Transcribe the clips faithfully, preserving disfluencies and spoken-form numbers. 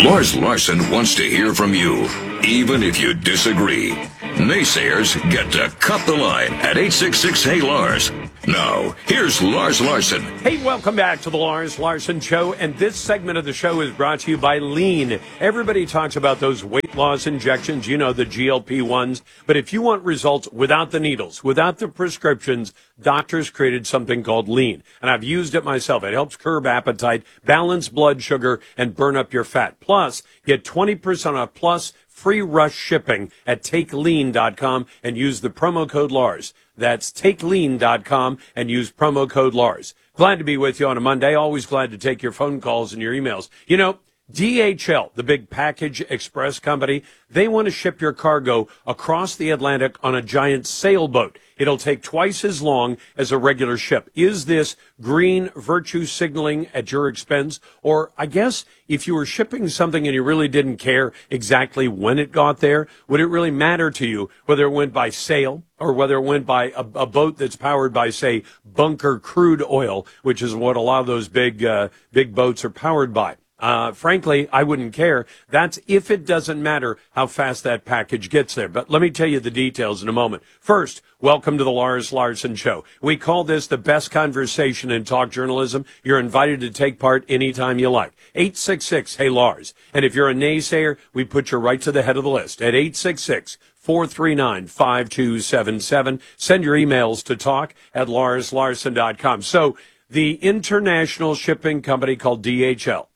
Lars Larson wants to hear from you, even if you disagree. Naysayers get to cut the line at eight six six, hey Lars. Now, here's Lars Larson. Hey, welcome back to the Lars Larson Show, and this segment of the show is brought to you by Lean. Everybody talks about those weight loss injections, you know, the G L P ones, but if you want results without the needles, without the prescriptions, doctors created something called Lean, and I've used it myself. It helps curb appetite, balance blood sugar, and burn up your fat. Plus, get twenty percent off plus free rush shipping at take lean dot com and use the promo code Lars. That's take lean dot com and use promo code Lars. Glad to be with you on a Monday. Always glad to take your phone calls and your emails. You know, D H L, the big package express company, they want to ship your cargo across the Atlantic on a giant sailboat. It'll take twice as long as a regular ship. Is this green virtue signaling at your expense? Or I guess if you were shipping something and you really didn't care exactly when it got there, would it really matter to you whether it went by sail or whether it went by a, a boat that's powered by, say, bunker crude oil, which is what a lot of those big, uh, big boats are powered by? Uh, frankly, I wouldn't care. That's if it doesn't matter how fast that package gets there. But let me tell you the details in a moment. First, welcome to the Lars Larson Show. We call this the best conversation in talk journalism. You're invited to take part anytime you like. eight six six, hey Lars. And if you're a naysayer, we put you right to the head of the list at eight six six, four three nine, five two seven seven. Send your emails to talk at lars larson dot com. So the international shipping company called D H L,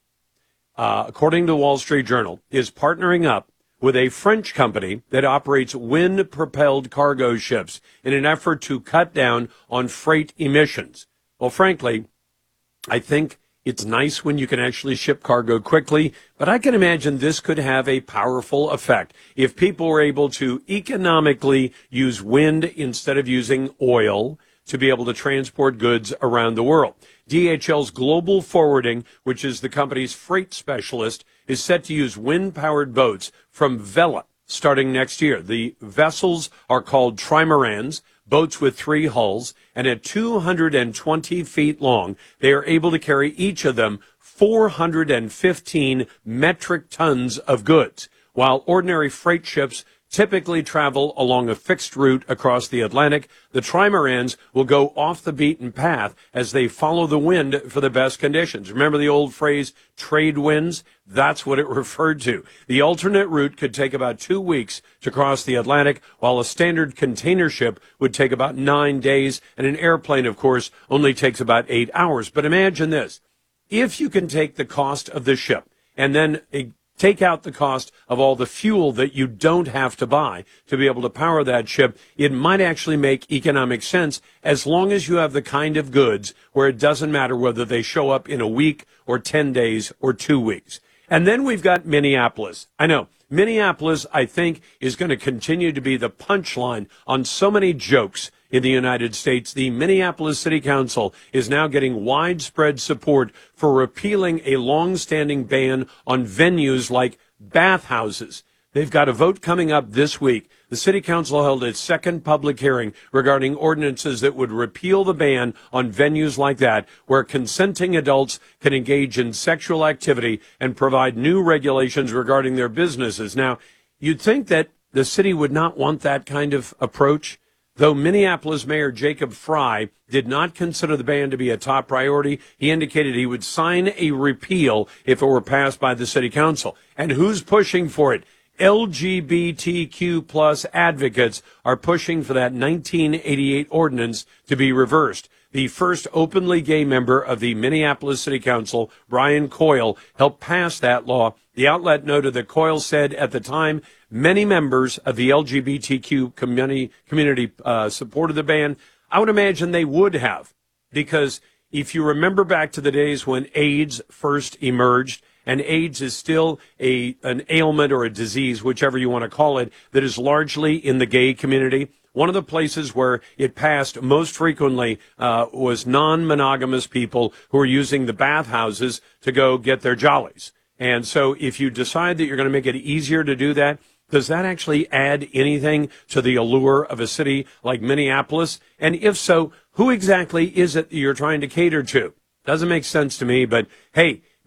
Uh, according to the Wall Street Journal, is partnering up with a French company that operates wind-propelled cargo ships in an effort to cut down on freight emissions. Well, frankly, I think it's nice when you can actually ship cargo quickly, but I can imagine this could have a powerful effect if people were able to economically use wind instead of using oil to be able to transport goods around the world. D H L's Global Forwarding, which is the company's freight specialist, is set to use wind-powered boats from Vela starting next year. The vessels are called trimarans, boats with three hulls, and at two hundred twenty feet long, they are able to carry each of them four hundred fifteen metric tons of goods, while ordinary freight ships typically travel along a fixed route across the Atlantic. The trimarans will go off the beaten path as they follow the wind for the best conditions. Remember the old phrase, trade winds? That's what it referred to. The alternate route could take about two weeks to cross the Atlantic, while a standard container ship would take about nine days, and an airplane, of course, only takes about eight hours. But imagine this. If you can take the cost of the ship and then a take out the cost of all the fuel that you don't have to buy to be able to power that ship, it might actually make economic sense as long as you have the kind of goods where it doesn't matter whether they show up in a week or ten days or two weeks. And then we've got Minneapolis. I know, Minneapolis, I think, is going to continue to be the punchline on so many jokes in the United States. The Minneapolis City Council is now getting widespread support for repealing a long-standing ban on venues like bathhouses. They've got a vote coming up this week. The City Council held its second public hearing regarding ordinances that would repeal the ban on venues like that, where consenting adults can engage in sexual activity, and provide new regulations regarding their businesses. Now, you'd think that the city would not want that kind of approach, though Minneapolis Mayor Jacob Frey did not consider the ban to be a top priority. He indicated he would sign a repeal if it were passed by the City Council. And who's pushing for it? L G B T Q plus advocates are pushing for that nineteen eighty-eight ordinance to be reversed. The first openly gay member of the Minneapolis City Council, Brian Coyle, helped pass that law. The outlet noted that Coyle said at the time many members of the L G B T Q community, community uh, supported the ban. I would imagine they would have, because if you remember back to the days when AIDS first emerged, and AIDS is still a an ailment or a disease, whichever you want to call it, that is largely in the gay community. One of the places where it passed most frequently uh, was non-monogamous people who are using the bathhouses to go get their jollies. And so if you decide that you're going to make it easier to do that, does that actually add anything to the allure of a city like Minneapolis? And if so, who exactly is it that you're trying to cater to? Doesn't make sense to me, but hey,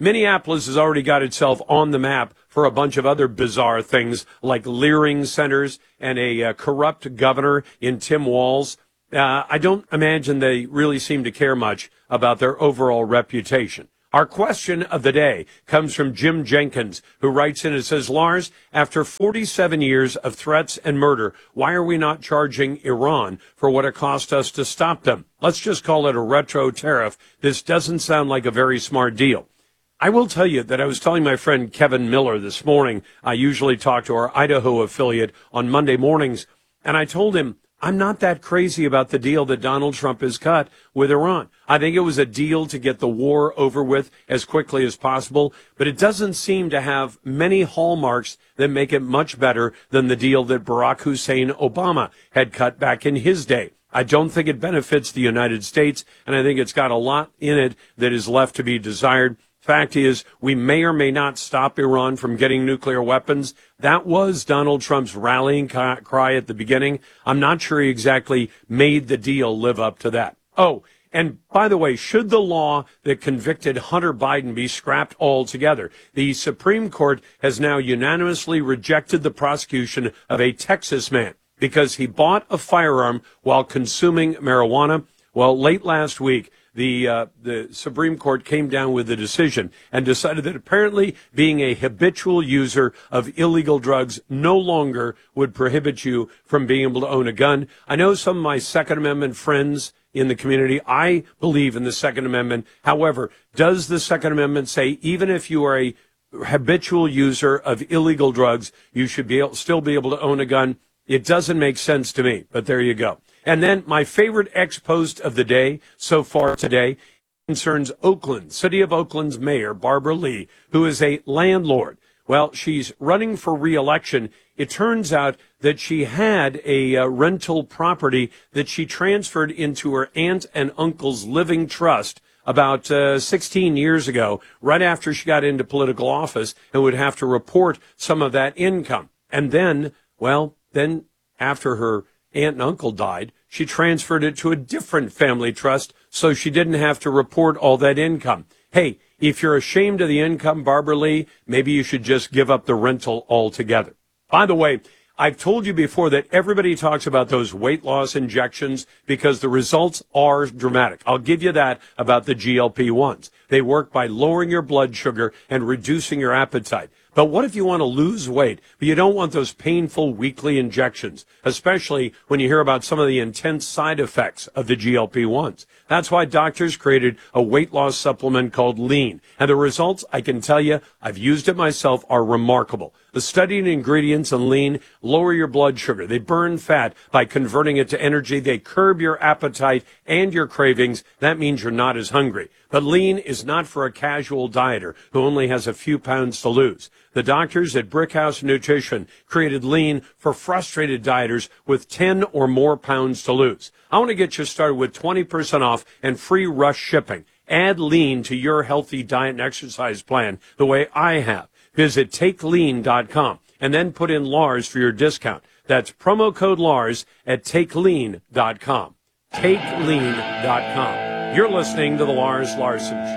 Minneapolis has already got itself on the map for a bunch of other bizarre things like leering centers and a uh, corrupt governor in Tim Walz. Uh, I don't imagine they really seem to care much about their overall reputation. Our question of the day comes from Jim Jenkins, who writes in and says, Lars, after forty-seven years of threats and murder, why are we not charging Iran for what it cost us to stop them? Let's just call it a retro tariff. This doesn't sound like a very smart deal. I will tell you that I was telling my friend Kevin Miller this morning. I usually talk to our Idaho affiliate on Monday mornings, and I told him, I'm not that crazy about the deal that Donald Trump has cut with Iran. I think it was a deal to get the war over with as quickly as possible, but it doesn't seem to have many hallmarks that make it much better than the deal that Barack Hussein Obama had cut back in his day. I don't think it benefits the United States, and I think it's got a lot in it that is left to be desired. Fact is, we may or may not stop Iran from getting nuclear weapons. That was Donald Trump's rallying cry at the beginning. I'm not sure he exactly made the deal live up to that. Oh, and by the way, should the law that convicted Hunter Biden be scrapped altogether? The Supreme Court has now unanimously rejected the prosecution of a Texas man because he bought a firearm while consuming marijuana. Well, late last week, The uh, the Supreme Court came down with a decision and decided that apparently being a habitual user of illegal drugs no longer would prohibit you from being able to own a gun. I know some of my Second Amendment friends in the community, I believe in the Second Amendment. However, does the Second Amendment say even if you are a habitual user of illegal drugs, you should be able, still be able to own a gun? It doesn't make sense to me, but there you go. And then my favorite ex-post of the day so far today concerns Oakland, City of Oakland's mayor, Barbara Lee, who is a landlord. Well, she's running for re-election. It turns out that she had a uh, rental property that she transferred into her aunt and uncle's living trust about uh, sixteen years ago, right after she got into political office, and would have to report some of that income. And then, well, then after her aunt and uncle died, she transferred it to a different family trust so she didn't have to report all that income. Hey, if you're ashamed of the income, Barbara Lee, maybe you should just give up the rental altogether. By the way, I've told you before that everybody talks about those weight loss injections because the results are dramatic. I'll give you that about the G L P ones. They work by lowering your blood sugar and reducing your appetite. But what if you want to lose weight, but you don't want those painful weekly injections, especially when you hear about some of the intense side effects of the G L P ones? That's why doctors created a weight loss supplement called Lean. And the results, I can tell you, I've used it myself, are remarkable. The studied ingredients in Lean lower your blood sugar. They burn fat by converting it to energy. They curb your appetite and your cravings. That means you're not as hungry. But Lean is not for a casual dieter who only has a few pounds to lose. The doctors at Brickhouse Nutrition created Lean for frustrated dieters with ten or more pounds to lose. I want to get you started with twenty percent off and free rush shipping. Add Lean to your healthy diet and exercise plan the way I have. Visit take lean dot com and then put in Lars for your discount. That's promo code Lars at take lean dot com. take lean dot com. You're listening to the Lars Larson Show.